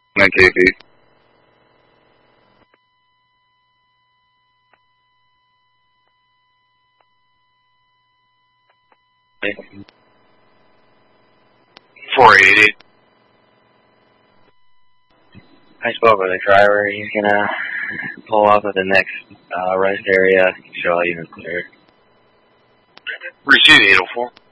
KP. Okay. 480. I spoke with the driver. He's gonna pull up at the next rest area. Show all units clear. Receiving 804.